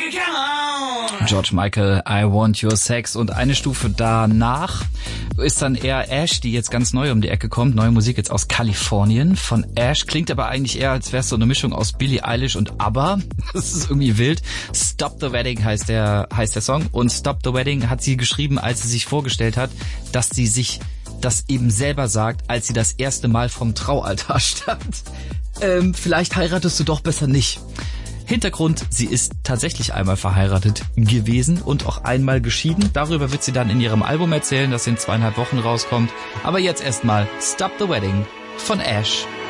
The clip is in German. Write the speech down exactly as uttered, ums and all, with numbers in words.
George Michael, I Want Your Sex. Und eine Stufe danach ist dann eher Ash, die jetzt ganz neu um die Ecke kommt. Neue Musik jetzt aus Kalifornien von Ash. Klingt aber eigentlich eher, als wäre es so eine Mischung aus Billie Eilish und ABBA. Das ist irgendwie wild. Stop the Wedding heißt der, heißt der Song. Und Stop the Wedding hat sie geschrieben, als sie sich vorgestellt hat, dass sie sich das eben selber sagt, als sie das erste Mal vom Traualtar stand. Ähm, vielleicht heiratest du doch besser nicht. Hintergrund, sie ist tatsächlich einmal verheiratet gewesen und auch einmal geschieden. Darüber wird sie dann in ihrem Album erzählen, das in zweieinhalb Wochen rauskommt. Aber jetzt erstmal Stop the Wedding von Ash.